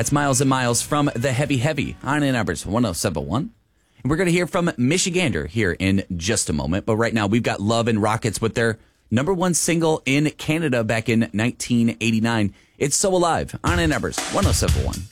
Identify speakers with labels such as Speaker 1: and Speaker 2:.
Speaker 1: That's Miles and Miles from The Heavy Heavy on Ann Arbor's 1071. And we're going to hear from Michigander here in just a moment. But right now, we've got Love and Rockets with their number one single in Canada back in 1989. It's So Alive on Ann Arbor's 1071.